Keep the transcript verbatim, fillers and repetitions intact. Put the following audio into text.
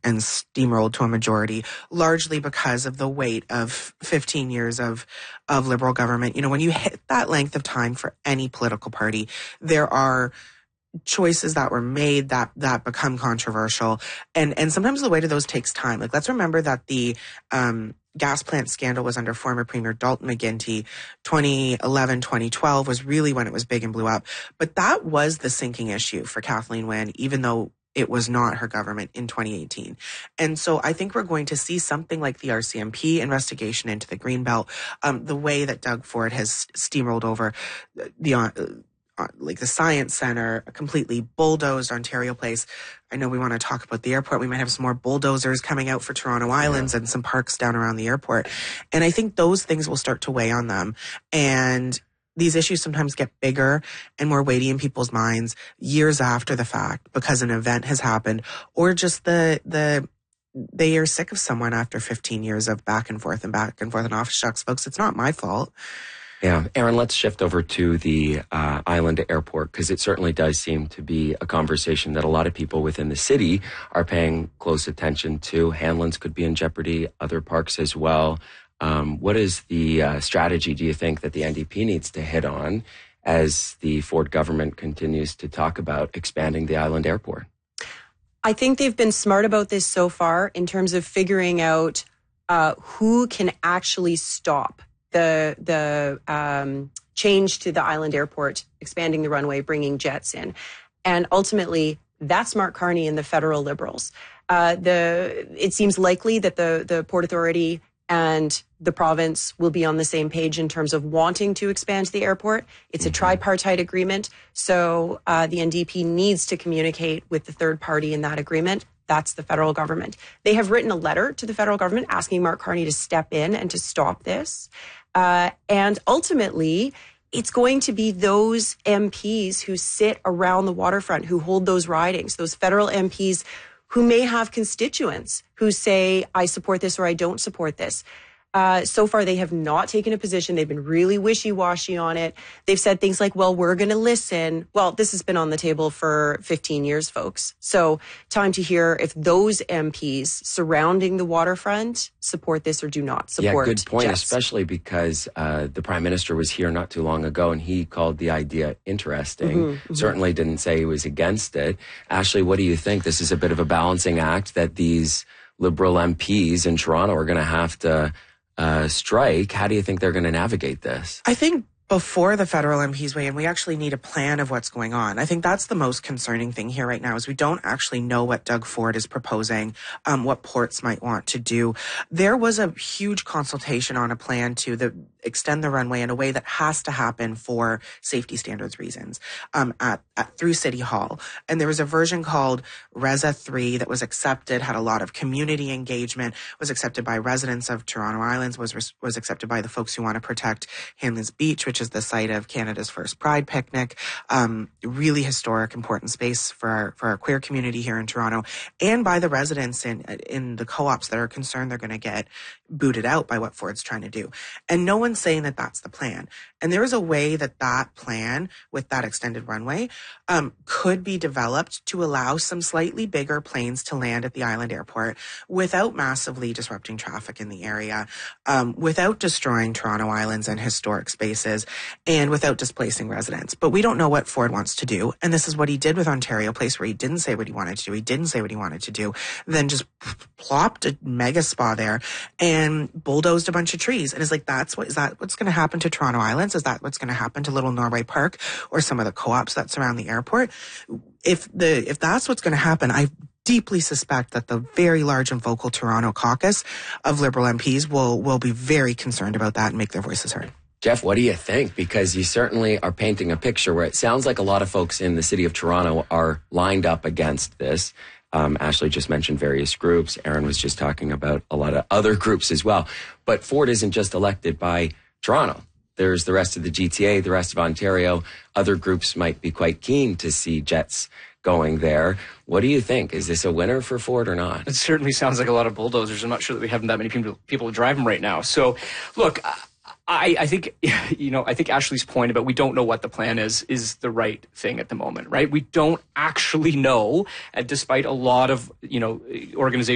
and steamrolled to a majority, largely because of the weight of fifteen years of, of Liberal government. You know, when you hit that length of time for any political party, there are choices that were made that that become controversial, and and sometimes the weight of those takes time. Like, let's remember that the um gas plant scandal was under former Premier Dalton McGuinty. twenty eleven, twenty twelve was really when it was big and blew up, but that was the sinking issue for Kathleen Wynne, even though it was not her government in twenty eighteen. And so I think we're going to see something like the R C M P investigation into the Greenbelt, um, the way that Doug Ford has steamrolled over the uh, like the Science Centre, completely bulldozed Ontario Place. I know we want to talk about the airport. We might have some more bulldozers coming out for Toronto Islands and some parks down around the airport. And I think those things will start to weigh on them. And these issues sometimes get bigger and more weighty in people's minds years after the fact because an event has happened, or just the the they are sick of someone after fifteen years of back and forth and back and forth and off. Shucks, folks, it's not my fault. Yeah. Aaron, let's shift over to the uh, island airport, because it certainly does seem to be a conversation that a lot of people within the city are paying close attention to. Hanlan's could be in jeopardy, other parks as well. Um, what is the uh, strategy, do you think, that the N D P needs to hit on as the Ford government continues to talk about expanding the island airport? I think they've been smart about this so far in terms of figuring out uh, who can actually stop the the um, change to the island airport, expanding the runway, bringing jets in. And ultimately, that's Mark Carney and the federal Liberals. Uh, the it seems likely that the, the Port Authority and the province will be on the same page in terms of wanting to expand the airport. It's a tripartite agreement, so uh, the N D P needs to communicate with the third party in that agreement. That's the federal government. They have written a letter to the federal government asking Mark Carney to step in and to stop this. Uh, and ultimately, it's going to be those M Ps who sit around the waterfront, who hold those ridings, those federal M Ps who may have constituents who say, I support this or I don't support this. Uh, so far, they have not taken a position. They've been really wishy-washy on it. They've said things like, well, we're going to listen. Well, this has been on the table for fifteen years, folks. So time to hear if those M Ps surrounding the waterfront support this or do not support Yeah, good point, jets. Especially because uh, the Prime Minister was here not too long ago and he called the idea interesting. Mm-hmm, mm-hmm. Certainly didn't say he was against it. Ashley, what do you think? This is a bit of a balancing act that these Liberal M Ps in Toronto are going to have to Uh, strike. How do you think they're going to navigate this? I think before the federal M Ps weigh in, we actually need a plan of what's going on. I think that's the most concerning thing here right now is we don't actually know what Doug Ford is proposing, um, what ports might want to do. There was a huge consultation on a plan to the, extend the runway in a way that has to happen for safety standards reasons um, at, at through City Hall. And there was a version called RESA three that was accepted, had a lot of community engagement, was accepted by residents of Toronto Islands, was was accepted by the folks who want to protect Hanlan's Beach, which is the site of Canada's first Pride picnic, um, really historic, important space for our, for our queer community here in Toronto, and by the residents in in the co-ops that are concerned they're going to get booted out by what Ford's trying to do. And no one's saying that that's the plan. And there is a way that that plan with that extended runway um, could be developed to allow some slightly bigger planes to land at the island airport without massively disrupting traffic in the area, um, without destroying Toronto Islands and historic spaces, and without displacing residents. But we don't know what Ford wants to do. And this is what he did with Ontario Place, where he didn't say what he wanted to do. He didn't say what he wanted to do, then just plopped a mega spa there and bulldozed a bunch of trees. And it's like, that's what, is that what's going to happen to Toronto Islands? Is that what's going to happen to Little Norway Park or some of the co-ops that surround the airport? If the, if that's what's going to happen, I deeply suspect that the very large and vocal Toronto caucus of Liberal M Ps will, will be very concerned about that and make their voices heard. Jeff, what do you think? Because you certainly are painting a picture where it sounds like a lot of folks in the city of Toronto are lined up against this. Um, Ashley just mentioned various groups. Aaron was just talking about a lot of other groups as well. But Ford isn't just elected by Toronto. There's the rest of the G T A, the rest of Ontario. Other groups might be quite keen to see jets going there. What do you think? Is this a winner for Ford or not? It certainly sounds like a lot of bulldozers. I'm not sure that we have that many people, people to drive them right now. So, look, I, I think, you know, I think Ashley's point about we don't know what the plan is, is the right thing at the moment, right? We don't actually know, and despite a lot of, you know, organizations